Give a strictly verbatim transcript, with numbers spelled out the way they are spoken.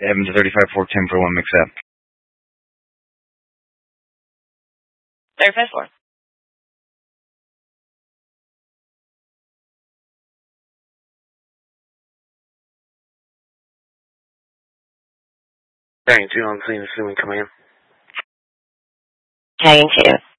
Evans thirty-five four ten for one mix up. thirty-five four. Bearing two on scene, assuming command. Tagging two.